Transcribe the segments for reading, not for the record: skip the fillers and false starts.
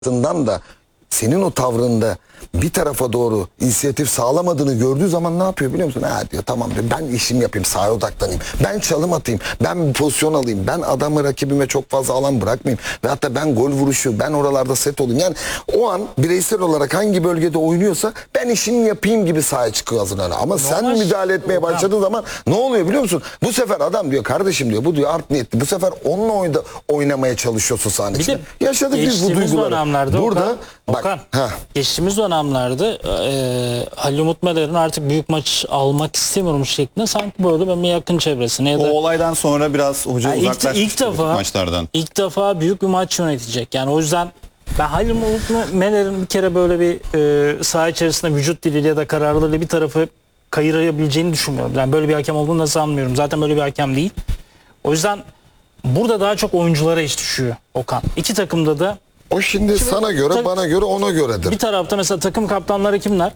da senin o tavrında bir tarafa doğru inisiyatif sağlamadığını gördüğü zaman ne yapıyor biliyor musun? Ha diyor, tamam diyor, ben işimi yapayım, sahaya odaklanayım, ben çalım atayım, ben bir pozisyon alayım, ben adamı rakibime çok fazla alan bırakmayayım ve hatta ben gol vuruşu, ben oralarda set olayım. Yani o an bireysel olarak hangi bölgede oynuyorsa ben işimi yapayım gibi sahaya çıkıyor hazırlanıyor. Ama sen müdahale etmeye başladığın zaman ne oluyor biliyor musun? Bu sefer adam diyor, kardeşim diyor, bu diyor art niyetli, bu sefer onunla oynamaya çalışıyorsun sahne içinde. Yaşadık biz bu duyguları. Burada Okan, geçtiğimiz dönemlerde Halil Umut Meler'in artık büyük maç almak istemiyorum şeklinde sanki böyle ben yakın çevresine ya da... O olaydan sonra biraz hoca uzaklaşmıştı maçlardan. İlk defa büyük bir maç yönetecek. Yani o yüzden ben Halil Umut Meler'in bir kere böyle bir saha içerisinde vücut diliyle ya da kararlılığıyla bir tarafı kayırabileceğini düşünmüyorum. Yani böyle bir hakem olduğunu da sanmıyorum. Zaten böyle bir hakem değil. O yüzden burada daha çok oyunculara iş düşüyor Okan. İki takımda da o şimdi sana göre, bana göre, ona göredir. Bir tarafta mesela takım kaptanları kimler?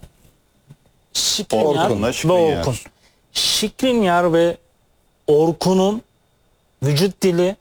Skriniar ve Orkun. Skriniar ve Orkun'un vücut dili,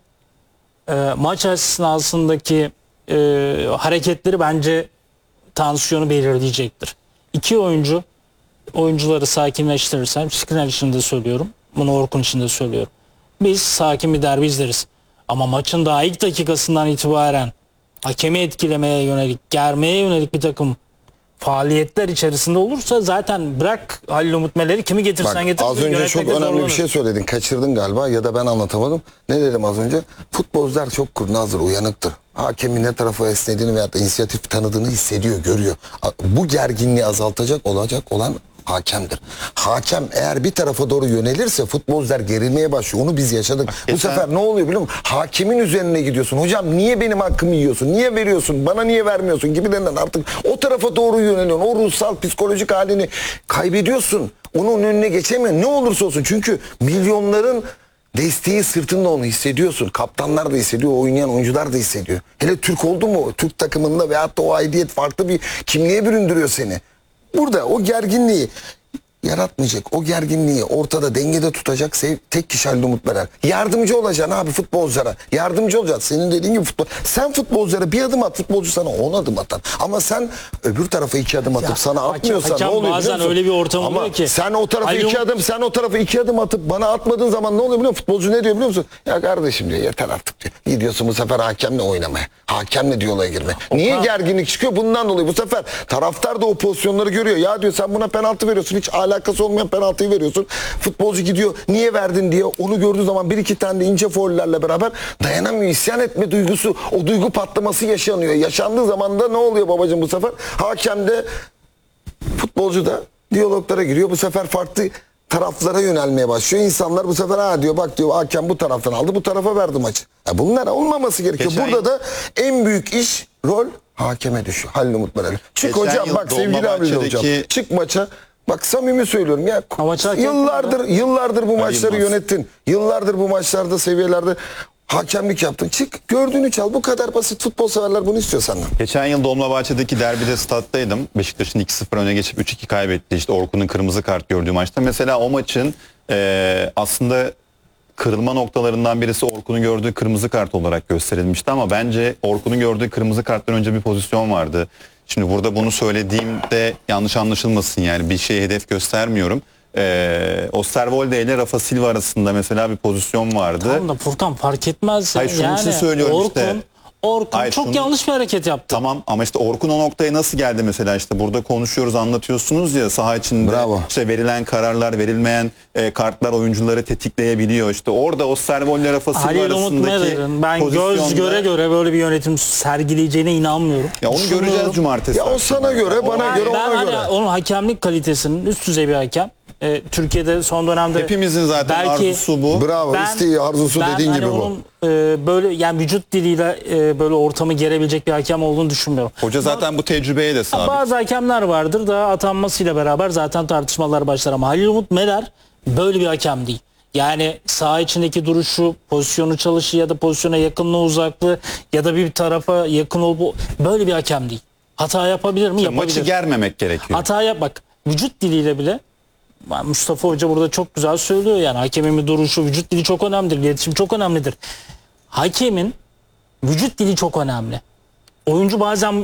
maç esnasındaki hareketleri bence tansiyonu belirleyecektir. İki oyuncuları sakinleştirirsem, Skriniar için de söylüyorum, bunu Orkun için de söylüyorum. Biz sakin bir derbi izleriz. Ama maçın daha ilk dakikasından itibaren hakemi etkilemeye yönelik, germeye yönelik bir takım faaliyetler içerisinde olursa zaten bırak Halil Umut Meler'i kimi getirsen getir. Az önce çok önemli bir şey söyledin. Kaçırdın galiba ya da ben anlatamadım. Ne dedim az önce? Futbolcular çok kurnazdır, uyanıktır. Hakemin ne tarafa esnediğini veyahut da inisiyatif tanıdığını hissediyor, görüyor. Bu gerginliği azaltacak olan hakemdir. Hakem eğer bir tarafa doğru yönelirse futbolcular gerilmeye başlıyor. Onu biz yaşadık. Bu sefer ne oluyor biliyor musun? Hakemin üzerine gidiyorsun. Hocam niye benim hakkımı yiyorsun? Niye veriyorsun? Bana niye vermiyorsun? Gibilerinden artık o tarafa doğru yöneliyorsun. O ruhsal, psikolojik halini kaybediyorsun. Onun önüne geçemiyorsun. Ne olursa olsun. Çünkü milyonların desteği sırtında, onu hissediyorsun. Kaptanlar da hissediyor, oynayan oyuncular da hissediyor. Hele Türk oldu mu, Türk takımında veyahut da o aidiyet farklı bir kimliğe büründürüyor seni. Burada o gerginliği yaratmayacak, o gerginliği ortada dengede tutacak tek kişi Halil Umut Meler. Yardımcı olacaksın abi futbolculara. Yardımcı olacaksın. Senin dediğin gibi sen futbolculara bir adım at, futbolcu sana 10 adım atar. Ama sen öbür tarafa 2 adım atıp sana atmıyorsa ne oluyor bazen öyle bir ortam oluyor ki. Sen o tarafa 2 adım atıp bana atmadığın zaman ne oluyor biliyor musun? Futbolcu ne diyor biliyor musun? Ya kardeşim diyor, yeter artık diyor. Gidiyorsun bu sefer hakemle oynamaya. Hakemle diyaloğa girmeye. Niye gerginlik çıkıyor? Bundan dolayı. Bu sefer taraftar da o pozisyonları görüyor. Ya diyor, sen buna penaltı veriyorsun. Hiç alakası olmayan penaltıyı veriyorsun. Futbolcu gidiyor, niye verdin diye, onu gördüğü zaman bir iki tane de ince faullerle beraber dayanamıyor, isyan etme duygusu, o duygu patlaması yaşanıyor. Yaşandığı zaman da ne oluyor babacığım bu sefer? Hakem de futbolcu da diyaloglara giriyor. Bu sefer farklı taraflara yönelmeye başlıyor. İnsanlar bu sefer diyor, bak diyor, hakem bu taraftan aldı, bu tarafa verdi maçı. Bunlar olmaması gerekiyor. Burada da en büyük iş, rol hakeme düşüyor. Halil Umut Meler. Çık hocam, bak sevgili abi hocam. Çık maça. Bak samimi söylüyorum ya, yıllardır bu maçları yönettin. Yıllardır bu maçlarda, seviyelerde hakemlik yaptın. Çık, gördüğünü çal. Bu kadar basit. Futbol severler bunu istiyor senden. Geçen yıl Dolmabahçe'deki derbide stat'taydım. Beşiktaş'ın 2-0 öne geçip 3-2 kaybetti. İşte Orkun'un kırmızı kart gördüğü maçta. Mesela o maçın aslında kırılma noktalarından birisi Orkun'un gördüğü kırmızı kart olarak gösterilmişti ama bence Orkun'un gördüğü kırmızı karttan önce bir pozisyon vardı. Şimdi burada bunu söylediğimde yanlış anlaşılmasın, yani bir şeye hedef göstermiyorum. Osterwolde ile Rafa Silva arasında mesela bir pozisyon vardı. Tamam da Furkan fark etmez. Hayır, şunun için söylüyorum Orkun çok yanlış bir hareket yaptı. Tamam ama işte Orkun o noktaya nasıl geldi mesela, işte burada konuşuyoruz, anlatıyorsunuz ya, saha içinde işte verilen kararlar, verilmeyen kartlar oyuncuları tetikleyebiliyor. İşte orada Osterwolde ile Rafa Silva arasındaki ben göz göre böyle bir yönetim sergileyeceğine inanmıyorum. Ya onu göreceğiz cumartesi. Ya o sana göre, bana göre, ona göre. Onun hakemlik kalitesinin üst düzey bir hakem. Türkiye'de son dönemde hepimizin zaten arzusu bu. Bravo, isteği, arzusu dediğin gibi onun, böyle yani vücut diliyle böyle ortamı gerebilecek bir hakem olduğunu düşünmüyorum. Hoca zaten bu tecrübeye de sahip. Bazı hakemler vardır da atanmasıyla beraber zaten tartışmalar başlar ama Halil Umut Meler böyle bir hakem değil. Yani saha içindeki duruşu, pozisyonu çalışı ya da pozisyona yakınlığı, uzaklığı ya da bir tarafa yakın olup böyle bir hakem değil. Hata yapabilir mi? Yapabilir. Maçı germemek gerekiyor. Hata bak, vücut diliyle bile Mustafa Hoca burada çok güzel söylüyor, yani hakemin bir duruşu, vücut dili çok önemlidir, iletişim çok önemlidir. Hakemin vücut dili çok önemli. oyuncu bazen